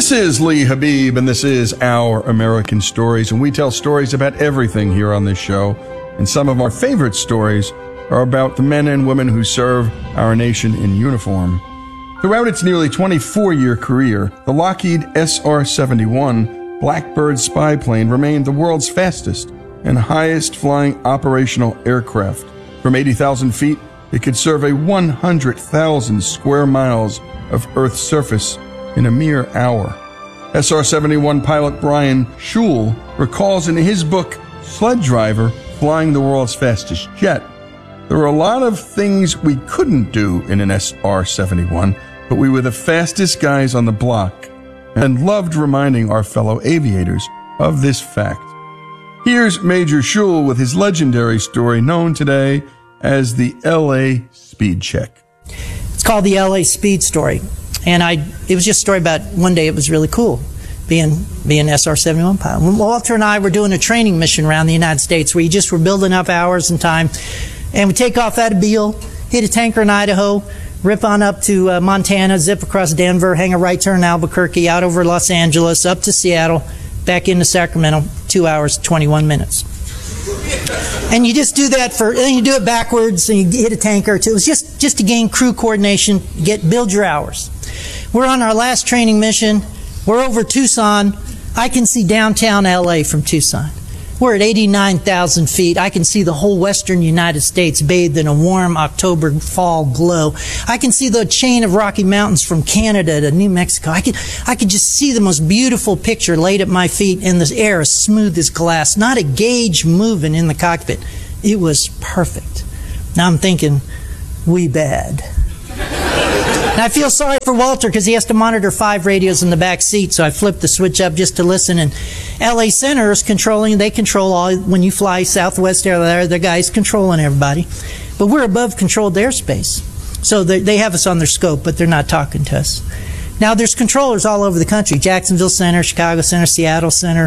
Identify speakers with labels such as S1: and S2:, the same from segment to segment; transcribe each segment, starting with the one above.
S1: This is Lee Habib, and this is Our American Stories, and we tell stories about everything here on this show. And some of our favorite stories are about the men and women who serve our nation in uniform. Throughout its nearly 24-year career, the Lockheed SR-71 Blackbird spy plane remained the world's fastest and highest flying operational aircraft. From 80,000 feet, it could survey 100,000 square miles of Earth's surface in a mere hour. SR-71 pilot Brian Schul recalls in his book, Sled Driver, Flying the World's Fastest Jet, there were a lot of things we couldn't do in an SR-71, but we were the fastest guys on the block and loved reminding our fellow aviators of this fact. Here's Major Schul with his legendary story known today as the L.A. Speed Check.
S2: It's called the L.A. Speed Story. And it was just a story about one day it was really cool being SR-71 pilot. When Walter and I were doing a training mission around the United States where you just were building up hours and time. And we take off out of Beale, hit a tanker in Idaho, rip on up to Montana, zip across Denver, hang a right turn in Albuquerque, out over Los Angeles, up to Seattle, back into Sacramento, 2 hours, 21 minutes. And you just do that and you do it backwards, and you hit a tanker or two. It was just to gain crew coordination, build your hours. We're on our last training mission. We're over Tucson. I can see downtown LA from Tucson. We're at 89,000 feet. I can see the whole western United States bathed in a warm October fall glow. I can see the chain of Rocky Mountains from Canada to New Mexico. I could just see the most beautiful picture laid at my feet, and the air as smooth as glass. Not a gauge moving in the cockpit. It was perfect. Now I'm thinking, we bad. And I feel sorry for Walter because he has to monitor 5 radios in the back seat, so I flipped the switch up just to listen. And LA Center is they control all, when you fly Southwest Air, the guys controlling everybody. But we're above controlled airspace. So they have us on their scope, but they're not talking to us. Now there's controllers all over the country. Jacksonville Center, Chicago Center, Seattle Center,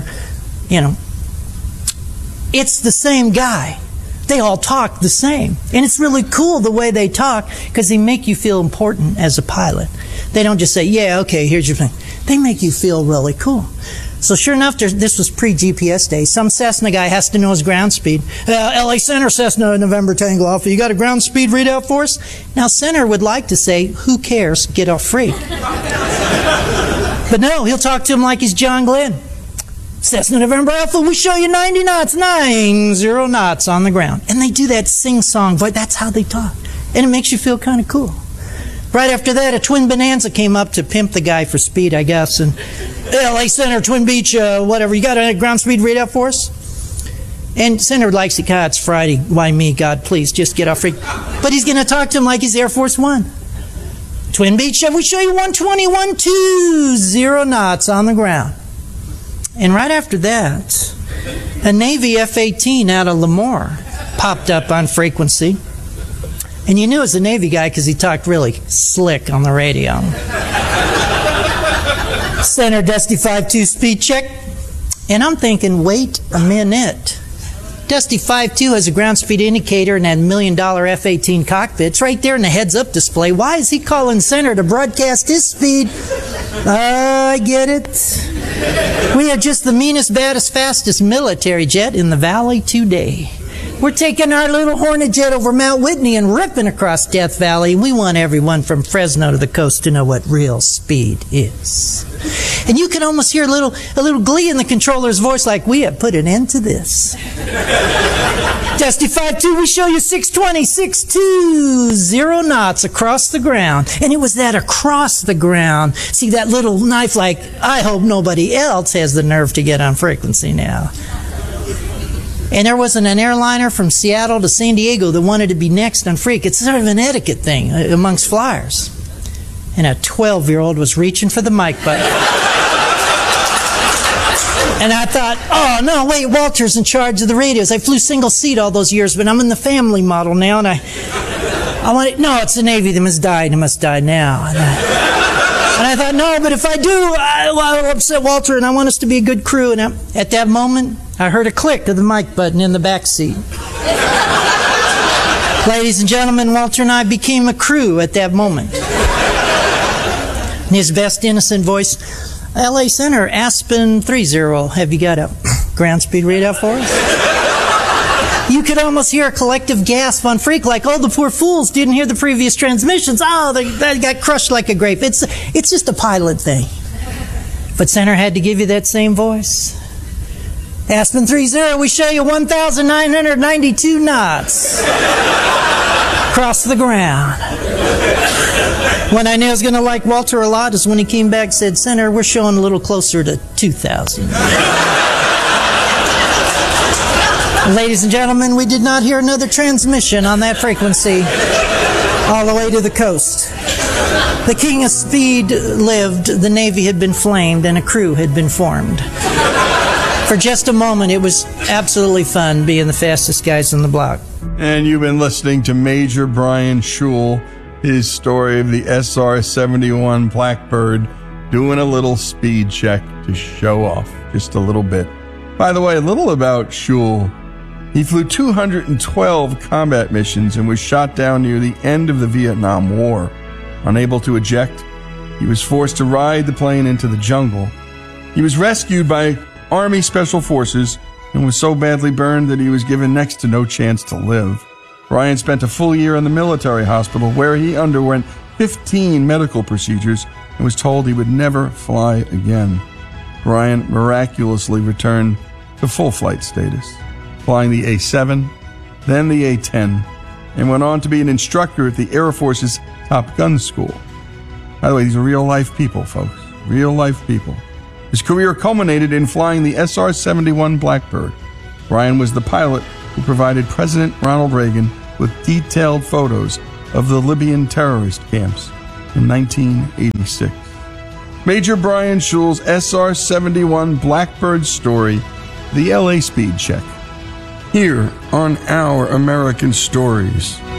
S2: It's the same guy. They all talk the same. And it's really cool the way they talk because they make you feel important as a pilot. They don't just say, yeah, okay, here's your thing. They make you feel really cool. So sure enough, this was pre-GPS day. Some Cessna guy has to know his ground speed. LA Center, Cessna, November Tango Alpha. You got a ground speed readout for us? Now, Center would like to say, who cares? Get off free. But no, he'll talk to him like he's John Glenn. Cessna November Alpha, we show you 90 knots, 90 knots on the ground. And they do that sing-song voice. That's how they talk. And it makes you feel kind of cool. Right after that, a Twin Bonanza came up to pimp the guy for speed, I guess. And LA Center, Twin Beach, whatever. You got a ground speed readout for us? And Center likes it. God, it's Friday. Why me? God, please, just get off free. But he's going to talk to him like he's Air Force One. Twin Beach, we show you 120 knots on the ground. And right after that, a Navy F-18 out of Lemoore popped up on frequency. And you knew it was a Navy guy because he talked really slick on the radio. Center Dusty 5-2 speed check. And I'm thinking, wait a minute. Dusty 5-2 has a ground speed indicator and that $1 million F-18 cockpit. It's right there in the heads-up display. Why is he calling Center to broadcast his speed? I get it. We are just the meanest, baddest, fastest military jet in the valley today. We're taking our little Hornet jet over Mount Whitney and ripping across Death Valley. We want everyone from Fresno to the coast to know what real speed is. And you can almost hear a little glee in the controller's voice, like, we have put an end to this. Dusty 5-2, we show you 620 knots across the ground. And it was that across the ground. See, that little knife, like, I hope nobody else has the nerve to get on frequency now. And there wasn't an airliner from Seattle to San Diego that wanted to be next on Freak. It's sort of an etiquette thing amongst flyers. And a 12-year-old was reaching for the mic button. And I thought, oh, no, wait, Walter's in charge of the radios. I flew single seat all those years, but I'm in the family model now. And I wanted, no, it's the Navy. They must die. They must die now. And I thought, no, but if I do, I'll upset Walter, and I want us to be a good crew. And at that moment, I heard a click of the mic button in the back seat. Ladies and gentlemen, Walter and I became a crew at that moment. In his best innocent voice, LA Center, Aspen 30. Have you got a ground speed readout for us? You could almost hear a collective gasp on Freak, like, oh, the poor fools didn't hear the previous transmissions. Oh, they got crushed like a grape. It's just a pilot thing. But Center had to give you that same voice. Aspen 30, we show you 1,992 knots across the ground. When I knew I was going to like Walter a lot is when he came back and said, Center, we're showing a little closer to 2,000. Ladies and gentlemen, we did not hear another transmission on that frequency all the way to the coast. The King of Speed lived, the Navy had been flamed, and a crew had been formed. For just a moment, it was absolutely fun being the fastest guys on the block.
S1: And you've been listening to Major Brian Schul, his story of the SR-71 Blackbird doing a little speed check to show off just a little bit. By the way, a little about Schul. He flew 212 combat missions and was shot down near the end of the Vietnam War. Unable to eject, he was forced to ride the plane into the jungle. He was rescued by Army Special Forces and was so badly burned that he was given next to no chance to live. Brian spent a full year in the military hospital where he underwent 15 medical procedures and was told he would never fly again. Brian miraculously returned to full flight status, flying the A-7, then the A-10, and went on to be an instructor at the Air Force's Top Gun School. By the way, these are real-life people, folks. Real-life people. His career culminated in flying the SR-71 Blackbird. Brian was the pilot who provided President Ronald Reagan with detailed photos of the Libyan terrorist camps in 1986. Major Brian Schul's SR-71 Blackbird story, the LA Speed Check, here on Our American Stories.